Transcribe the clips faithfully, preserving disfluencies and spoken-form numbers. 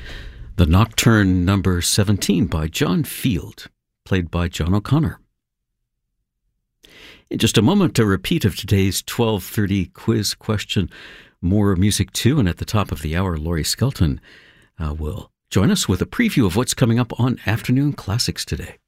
The Nocturne number seventeen by John Field, played by John O'Connor. In just a moment, a repeat of today's twelve thirty quiz question. More music too, and at the top of the hour, Laurie Skelton uh, will join us with a preview of what's coming up on Afternoon Classics today.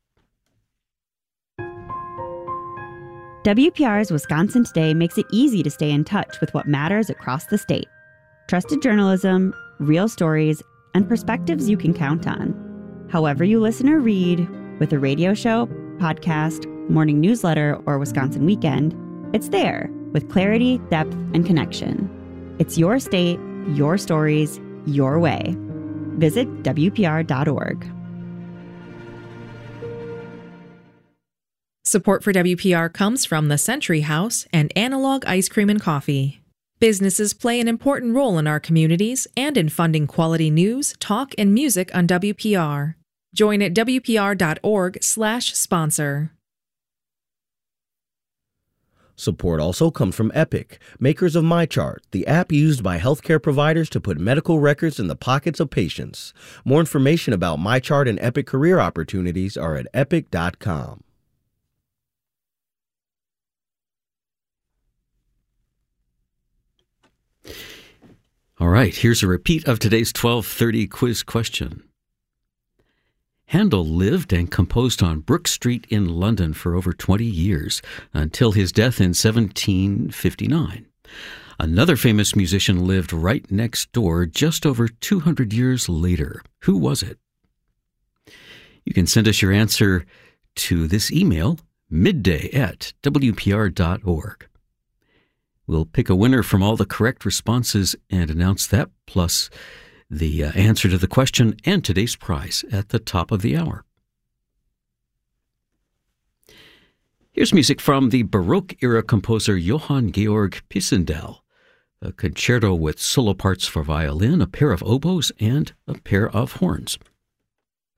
W P R's Wisconsin Today makes it easy to stay in touch with what matters across the state. Trusted journalism, real stories, and perspectives you can count on. However you listen or read, with a radio show, podcast, morning newsletter, or Wisconsin Weekend, it's there with clarity, depth, and connection. It's your state, your stories, your way. Visit W P R dot org. Support for W P R comes from the Century House and Analog Ice Cream and Coffee. Businesses play an important role in our communities and in funding quality news, talk, and music on W P R. Join at W P R dot org slash sponsor. Support also comes from Epic, makers of MyChart, the app used by healthcare providers to put medical records in the pockets of patients. More information about MyChart and Epic career opportunities are at epic dot com. All right, here's a repeat of today's twelve thirty quiz question. Handel lived and composed on Brook Street in London for over twenty years, until his death in seventeen fifty-nine. Another famous musician lived right next door just over two hundred years later. Who was it? You can send us your answer to this email, midday at W P R dot org. We'll pick a winner from all the correct responses and announce that, plus the uh, answer to the question and today's prize at the top of the hour. Here's music from the Baroque-era composer Johann Georg Pisendel, a concerto with solo parts for violin, a pair of oboes, and a pair of horns.